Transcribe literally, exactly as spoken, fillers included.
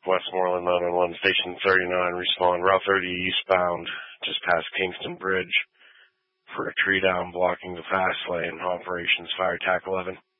Westmoreland nine one one, Station thirty-nine, respond. Route thirty eastbound, just past Kingston Bridge, for a tree down blocking the fast lane. Operations Fire Tac eleven.